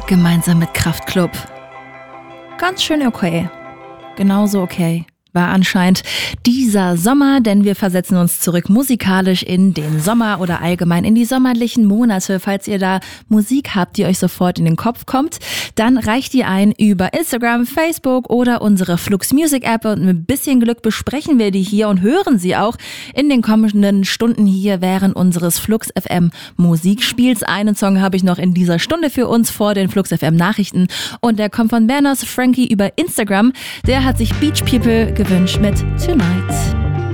gemeinsam mit Kraftklub. Ganz schön okay. Genauso okay war anscheinend dieser Sommer, denn wir versetzen uns zurück musikalisch in den Sommer oder allgemein in die sommerlichen Monate. Falls ihr da Musik habt, die euch sofort in den Kopf kommt, dann reicht die ein über Instagram, Facebook oder unsere Flux Music App und mit ein bisschen Glück besprechen wir die hier und hören sie auch in den kommenden Stunden hier während unseres Flux FM Musikspiels. Einen Song habe ich noch in dieser Stunde für uns vor den Flux FM Nachrichten und der kommt von Berners Frankie über Instagram. Der hat sich Beach People gewünscht mit Tonight.